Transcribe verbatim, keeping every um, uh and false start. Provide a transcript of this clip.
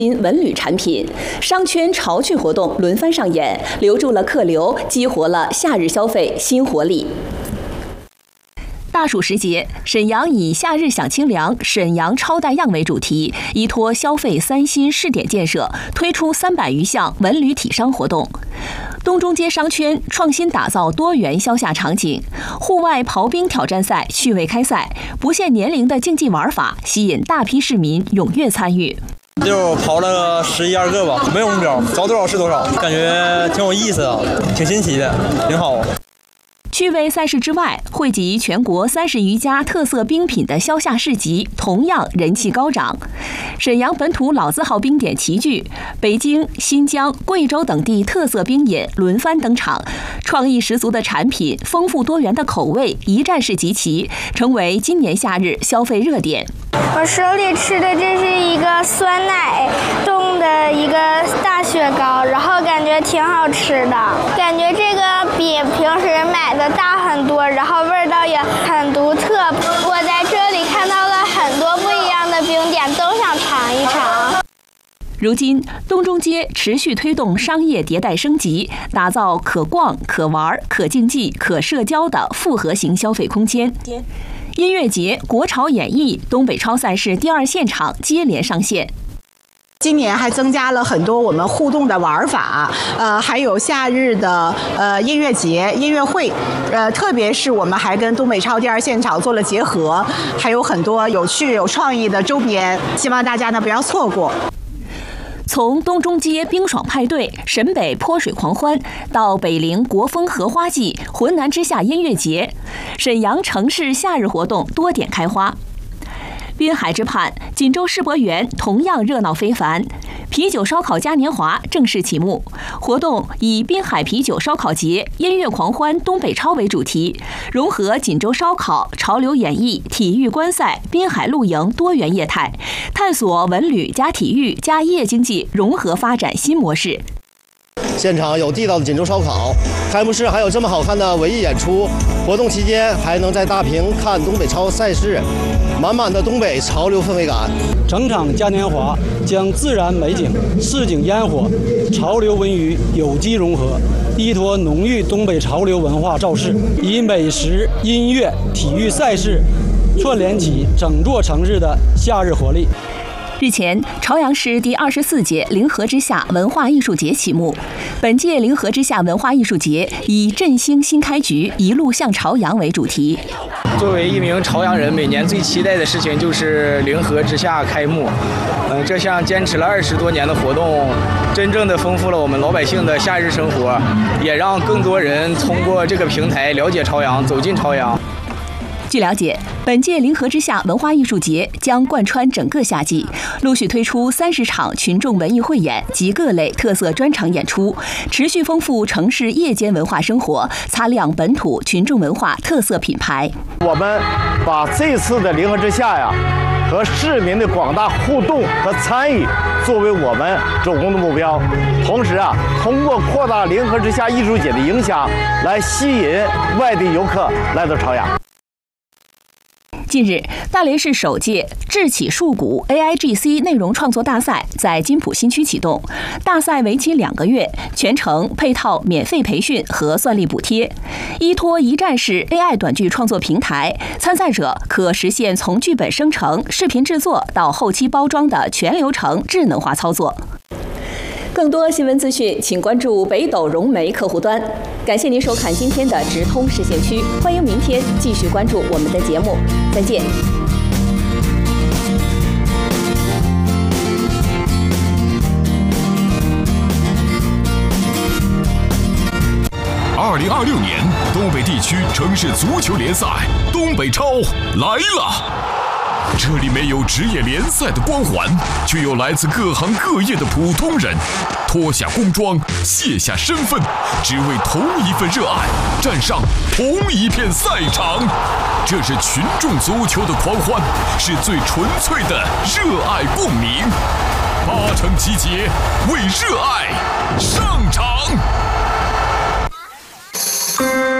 文旅产品，商圈潮趣活动轮番上演，留住了客流，激活了夏日消费新活力。大暑时节，沈阳以“夏日享清凉，沈阳超带样”为主题，依托消费三新试点建设，推出三百余项文旅体商活动。东中街商圈创新打造多元消夏场景，户外刨冰挑战赛趣味开赛，不限年龄的竞技玩法吸引大批市民踊跃参与。 就跑了十一二个吧，没有目标，找多少是多少，感觉挺有意思的，挺新奇的，挺好。 趣味赛事之外，汇集全国三十余家特色冰品的消夏市集同样人气高涨。沈阳本土老字号冰点齐聚，北京、新疆、贵州等地特色冰饮轮番登场，创意十足的产品、丰富多元的口味一站式集齐，成为今年夏日消费热点。 我手里吃的这是一个酸奶冻的一个大雪糕，然后感觉挺好吃的，感觉这个比平时买的大很多，然后味道也很独特。我在这里看到了很多不一样的冰点，都想尝一尝。 如今，东中街持续推动商业迭代升级，打造可逛、可玩、可竞技、可社交的复合型消费空间。音乐节、国潮演艺、东北超赛事第二现场接连上线。 今年还增加了很多我们互动的玩法，呃，还有夏日的呃音乐节、音乐会，呃，特别是我们还跟东北超第二现场做了结合，还有很多有趣有创意的周边，希望大家呢不要错过。 从东中街冰爽派对、沈北泼水狂欢，到北陵国风荷花季、浑南之夏音乐节，沈阳城市夏日活动多点开花。滨海之畔，锦州世博园同样热闹非凡，啤酒烧烤嘉年华正式启幕。活动以滨海啤酒烧烤节、音乐狂欢东北超为主题，融合锦州烧烤、潮流演艺、体育观赛、滨海露营多元业态，探索文旅加体育加夜经济融合发展新模式。 现场有地道的锦州烧烤，开幕式还有这么好看的文艺演出，活动期间还能在大屏看东北超赛事，满满的东北潮流氛围感。 整场嘉年华将自然美景、市井烟火、潮流文娱有机融合，依托浓郁东北潮流文化造势，以美食、音乐、体育赛事串联起整座城市的夏日活力。 日前，朝阳市第二十四届灵河之夏文化艺术节启幕。本届灵河之夏文化艺术节以振兴新开局，一路向朝阳为主题。 作为一名朝阳人，每年最期待的事情就是灵河之夏开幕。嗯，这项坚持了二十多年的活动，真正的丰富了我们老百姓的夏日生活，也让更多人通过这个平台了解朝阳，走进朝阳。 据了解，本届灵河之夏文化艺术节将贯穿整个夏季，陆续推出三十场群众文艺汇演及各类特色专场演出，持续丰富城市夜间文化生活，擦亮本土群众文化特色品牌。 我们把这次的灵河之夏呀和市民的广大互动和参与作为我们总共的目标，同时啊，通过扩大灵河之夏艺术节的影响，来吸引外地游客来到朝阳。 近日，大连市首届智启数股 A I G C 内容创作大赛在金浦新区启动。大赛为期两个月，全程配套免费培训和算力补贴。依托一站式 A I 短剧创作平台，参赛者可实现从剧本生成、视频制作到后期包装的全流程智能化操作。更多新闻资讯，请关注北斗融媒客户端。感谢您收看今天的直通视线区，欢迎明天继续关注我们的节目，再见。 二零二六年东北地区城市足球联赛东北超来了。这里没有职业联赛的光环，却有来自各行各业的普通人，脱下工装，卸下身份，只为同一份热爱，站上同一片赛场。这是群众足球的狂欢，是最纯粹的热爱共鸣。八成集结，为热爱上场。